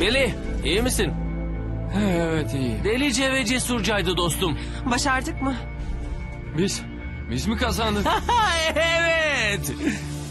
Deli, iyi misin? Evet, iyi. Delice ve cesurcaydı dostum. Başardık mı? Biz mi kazandık? Evet.